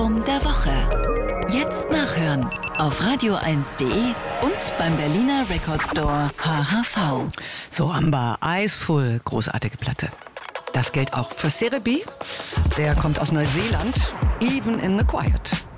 Ohrwurm der Woche. Jetzt nachhören auf radio1.de und beim Berliner Record Store HHV. So, Amber, Eyesful, großartige Platte. Das gilt auch für Cerebi. Der kommt aus Neuseeland, Even in the Quiet.